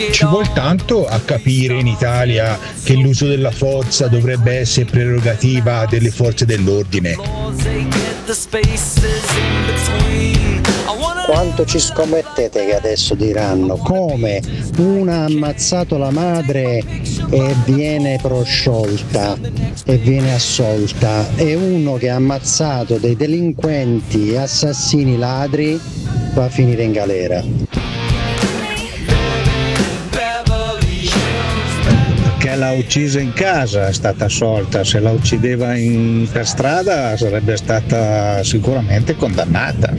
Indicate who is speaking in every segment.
Speaker 1: Ci vuole tanto a capire in Italia che l'uso della forza dovrebbe essere prerogativa delle forze dell'ordine.
Speaker 2: Quanto ci scommettete che adesso diranno? Come? Una ha ammazzato la madre e viene prosciolta e viene assolta, e uno che ha ammazzato dei delinquenti, assassini, ladri va a finire in galera. Che l'ha uccisa in casa, è stata assolta. Se la uccideva per strada sarebbe stata sicuramente condannata.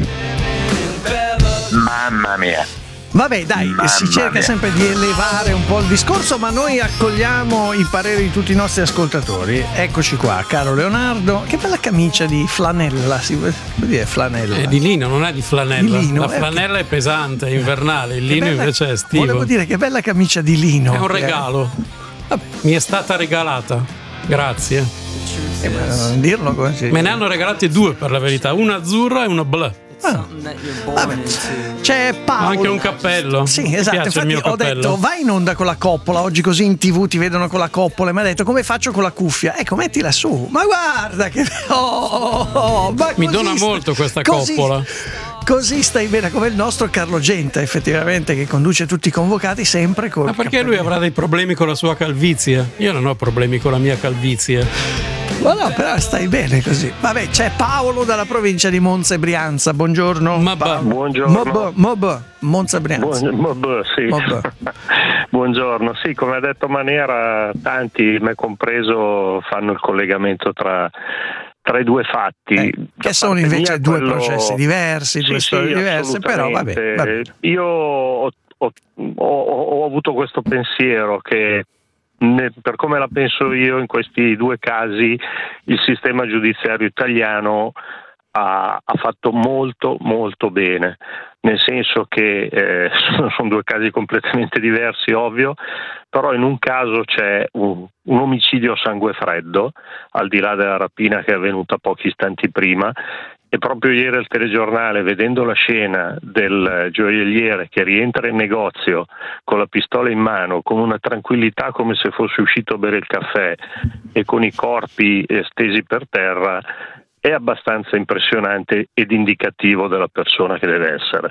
Speaker 3: Mamma mia.
Speaker 4: Vabbè, dai, si cerca sempre di elevare un po' il discorso, ma noi accogliamo i pareri di tutti i nostri ascoltatori. Eccoci qua, caro Leonardo. Che bella camicia di flanella, si può dire flanella?
Speaker 5: È di lino, non è di flanella.
Speaker 4: Di lino,
Speaker 5: la flanella è pesante, è invernale, il lino invece è estivo.
Speaker 4: Volevo dire che bella camicia di lino.
Speaker 5: È un regalo. Mi è stata regalata. Grazie.
Speaker 4: Non dirlo così.
Speaker 5: Me ne hanno regalati due, per la verità, una azzurra e una blu.
Speaker 4: Vabbè. C'è Paolo.
Speaker 5: Anche un cappello.
Speaker 4: Sì, esatto.
Speaker 5: Mi piace il mio
Speaker 4: Infatti ho
Speaker 5: cappello.
Speaker 4: detto vai in onda con la coppola. Oggi così in TV ti vedono con la coppola. E mi ha detto come faccio con la cuffia? Ecco, mettila su. Ma guarda che ma
Speaker 5: mi dona molto questa coppola.
Speaker 4: Così stai bene, come il nostro Carlo Genta, effettivamente, che conduce tutti i convocati sempre con.
Speaker 5: Ma perché lui avrà dei problemi con la sua calvizie? Io non ho problemi con la mia calvizie.
Speaker 4: Ma no, però stai bene così. Vabbè, c'è Paolo dalla provincia di Monza e Brianza. Buongiorno.
Speaker 3: Buongiorno.
Speaker 4: Monza e Brianza.
Speaker 3: Sì. Buongiorno. Sì, come ha detto Manera, tanti, me compreso, fanno il collegamento tra i due fatti.
Speaker 4: Che sono invece due processi diversi, due storie diverse, però vabbè.
Speaker 3: Io ho avuto questo pensiero che per come la penso io, in questi due casi il sistema giudiziario italiano ha fatto molto molto bene, nel senso che sono due casi completamente diversi, ovvio, però in un caso c'è un omicidio a sangue freddo, al di là della rapina che è avvenuta pochi istanti prima. E proprio ieri al telegiornale, vedendo la scena del gioielliere che rientra in negozio con la pistola in mano, con una tranquillità come se fosse uscito a bere il caffè e con i corpi stesi per terra, è abbastanza impressionante ed indicativo della persona che deve essere.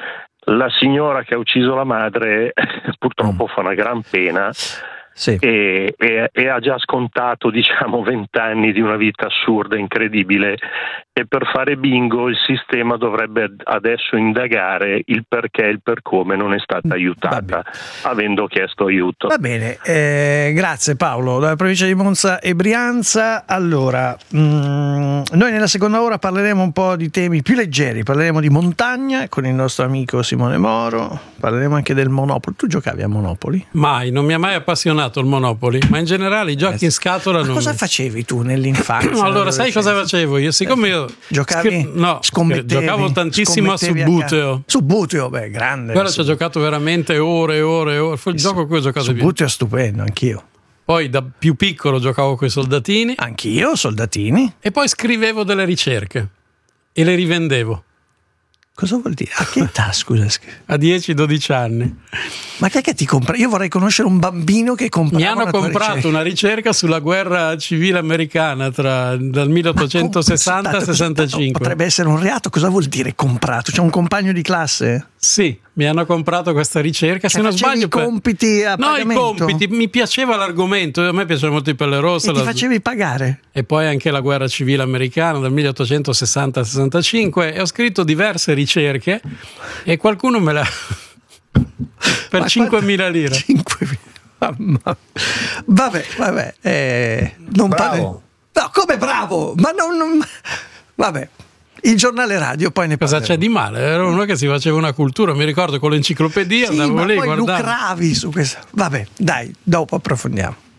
Speaker 3: La signora che ha ucciso la madre purtroppo fa una gran pena.
Speaker 4: Sì.
Speaker 3: E ha già scontato 20 anni di una vita assurda, incredibile, e per fare bingo il sistema dovrebbe adesso indagare il perché e il per come non è stata aiutata, avendo chiesto aiuto.
Speaker 4: Va bene, grazie Paolo, dalla provincia di Monza e Brianza. Allora, noi nella seconda ora parleremo un po' di temi più leggeri, parleremo di montagna con il nostro amico Simone Moro, parleremo anche del Monopoli. Tu giocavi a Monopoli?
Speaker 5: Mai, non mi ha mai appassionato il Monopoli, ma in generale i giochi in scatola non.
Speaker 4: Cosa facevi tu nell'infanzia?
Speaker 5: Allora, sai cosa facevo io? Siccome io
Speaker 4: giocavi?
Speaker 5: Giocavo tantissimo a Subbuteo.
Speaker 4: Subbuteo, grande.
Speaker 5: Però ci ho giocato veramente ore e ore e ore. Fu il gioco a cui ho giocato più.
Speaker 4: Subbuteo è stupendo, anch'io.
Speaker 5: Poi da più piccolo giocavo con i soldatini.
Speaker 4: Anch'io, soldatini.
Speaker 5: E poi scrivevo delle ricerche e le rivendevo.
Speaker 4: Cosa vuol dire? A che età, scusa?
Speaker 5: A 10-12 anni.
Speaker 4: Ma che ti compra? Io vorrei conoscere un bambino che comprava.
Speaker 5: Mi hanno comprato una ricerca sulla guerra civile americana dal 1860 al 65.
Speaker 4: Potrebbe essere un reato. Cosa vuol dire comprato? C'è un compagno di classe?
Speaker 5: Sì, mi hanno comprato questa ricerca. Se non sbaglio,
Speaker 4: i compiti a pagamento?
Speaker 5: No, i compiti. Mi piaceva l'argomento. A me piacevano molto i Pelle Rosse.
Speaker 4: E ti facevi pagare?
Speaker 5: E poi anche la guerra civile americana dal 1860 al 65. E ho scritto diverse ricerche e qualcuno me l'ha per 5.000 lire.
Speaker 4: 5.000. Vabbè. Non bravo. No, come bravo? Ma non. Vabbè. Il giornale radio, poi ne parleremo.
Speaker 5: Cosa c'è di male? Era uno che si faceva una cultura, mi ricordo con l'enciclopedia,
Speaker 4: sì,
Speaker 5: andavo
Speaker 4: ma
Speaker 5: lì,
Speaker 4: poi
Speaker 5: guardavo.
Speaker 4: lucravi su questo. Vabbè, dai, dopo approfondiamo.